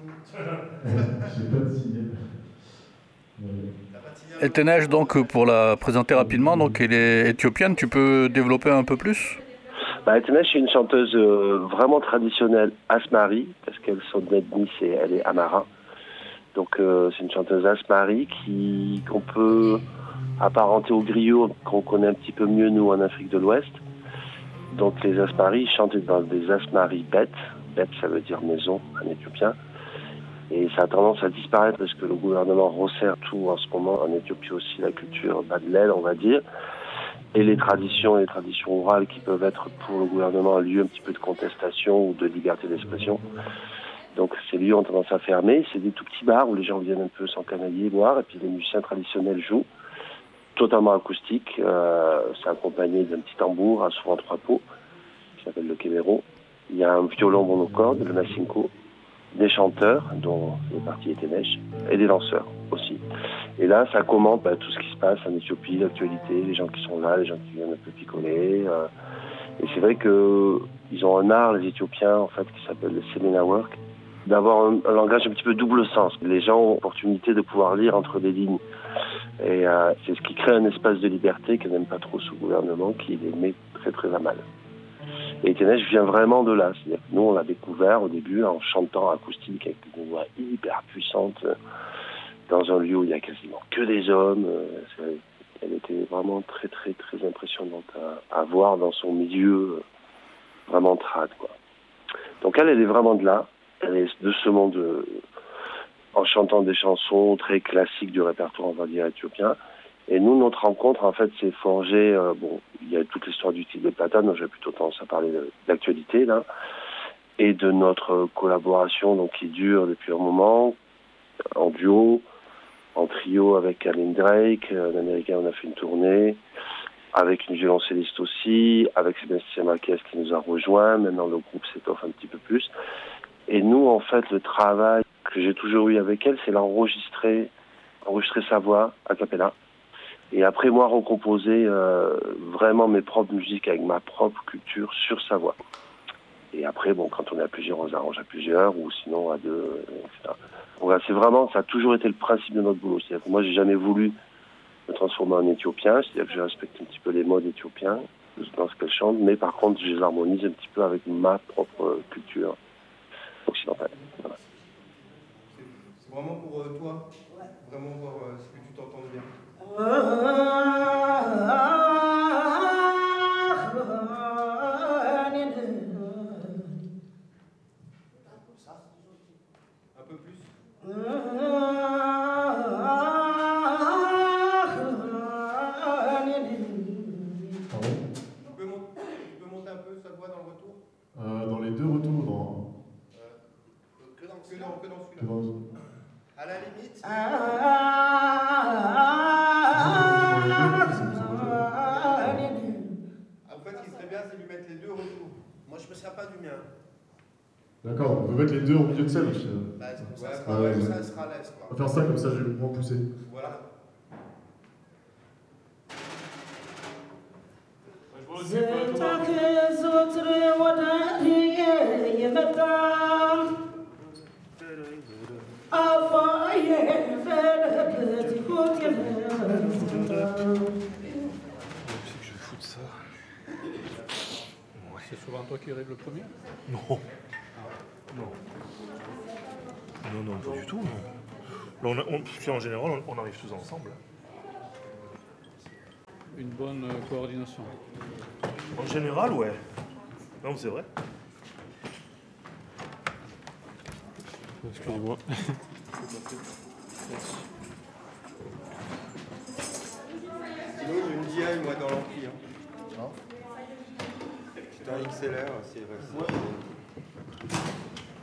J'ai pas de signal. Et Ténèche, donc, pour la présenter rapidement, donc elle est éthiopienne, tu peux développer un peu plus? Ténèche est une chanteuse vraiment traditionnelle asmari, parce qu'elle son ethnie, elle est amara. Donc c'est une chanteuse asmari qu'on peut apparenter au griot, qu'on connaît un petit peu mieux nous en Afrique de l'Ouest. Donc les asmaris chantent dans des asmari bêtes. Bête, ça veut dire maison en éthiopien. Et ça a tendance à disparaître parce que le gouvernement resserre tout en ce moment. En Éthiopie aussi, la culture bat de l'aile, on va dire. Et les traditions orales qui peuvent être pour le gouvernement un lieu un petit peu de contestation ou de liberté d'expression. Donc ces lieux ont tendance à fermer. C'est des tout petits bars où les gens viennent un peu s'encanailler, boire, et puis les musiciens traditionnels jouent, totalement acoustique. C'est accompagné d'un petit tambour, à souvent 3 pots, qui s'appelle le kebero. Il y a un violon monocorde, le masinko, des chanteurs, dont les parties Ténèche, et des danseurs aussi. Et là, ça commente tout ce qui se passe en Éthiopie, l'actualité, les gens qui sont là, les gens qui viennent un peu picoler. Et c'est vrai qu'ils ont un art, les Éthiopiens, en fait, qui s'appelle le Semina Work, d'avoir un langage un petit peu double sens. Les gens ont l'opportunité de pouvoir lire entre les lignes. Et c'est ce qui crée un espace de liberté que n'aime pas trop ce gouvernement, qui les met très très à mal. Et Ténèche vient vraiment de là. C'est-à-dire que nous, on l'a découvert au début en chantant acoustique avec une voix hyper puissante dans un lieu où il n'y a quasiment que des hommes. Elle était vraiment très très très impressionnante à voir dans son milieu vraiment trad, quoi. Donc elle est vraiment de là. Elle est de ce monde en chantant des chansons très classiques du répertoire, on va dire, éthiopien. Et nous, notre rencontre, en fait, s'est forgée. Il y a toute l'histoire du Tigre de Platane, donc j'ai plutôt tendance à parler d'actualité, là, et de notre collaboration, donc qui dure depuis un moment, en duo, en trio avec Aline Drake, un Américain, on a fait une tournée, avec une violoncelliste aussi, avec Sébastien Marquez qui nous a rejoints. Maintenant, le groupe s'étoffe un petit peu plus. Et nous, en fait, le travail que j'ai toujours eu avec elle, c'est enregistrer sa voix a cappella. Et après, moi, recomposer vraiment mes propres musiques avec ma propre culture sur sa voix. Et après, quand on est à plusieurs, on s'arrange à plusieurs, ou sinon à deux, etc. Donc là, c'est vraiment, ça a toujours été le principe de notre boulot. C'est-à-dire que moi, j'ai jamais voulu me transformer en éthiopien, c'est-à-dire que je respecte un petit peu les modes éthiopiens dans ce qu'elle chante, mais par contre, je les harmonise un petit peu avec ma propre culture occidentale. Voilà. C'est vraiment pour toi, vraiment voir ce que tu t'entends bien. Un peu plus. Tu peux monter un peu sa voix dans le retour? Dans les deux retours, dans... Que dans celui-là. Dans... À la limite. En fait, ce qui serait bien, c'est de lui mettre les deux retours. Moi, je ne me sers pas du mien. D'accord, on peut mettre les deux au milieu de scène. Ça sera à l'aise. On va faire ça, comme ça je vais moins pousser. Voilà. C'est souvent toi qui arrives le premier? Non. Non, pas du tout. Non. Là, en général, on arrive tous ensemble. Une bonne coordination. En général, ouais. Non, c'est vrai. Excusez-moi. Sinon, j'ai une DI, moi, dans l'ampli. C'est un XLR, c'est vrai.